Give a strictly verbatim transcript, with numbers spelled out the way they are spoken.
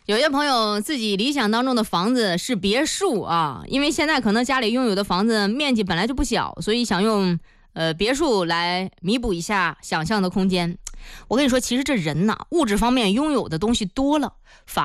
有些朋友自己理想当中的房子是别墅啊，因为现在可能家里拥有的房子面积本来就不小，所以想用呃别墅来弥补一下想象的空间。我跟你说，其实这人呐，物质方面拥有的东西多了，反